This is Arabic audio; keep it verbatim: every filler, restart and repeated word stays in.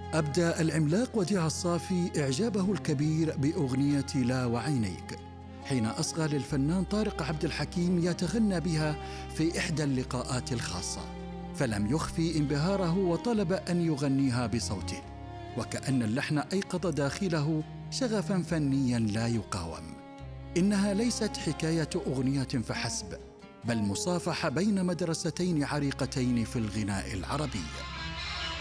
أبدى العملاق وديع الصافي إعجابه الكبير بأغنية لا وعينيك حين أصغى للفنان طارق عبد الحكيم يتغنى بها في إحدى اللقاءات الخاصة، فلم يخفي انبهاره وطلب أن يغنيها بصوته، وكأن اللحن أيقظ داخله شغفاً فنياً لا يقاوم. إنها ليست حكاية أغنية فحسب، بل مصافحة بين مدرستين عريقتين في الغناء العربي.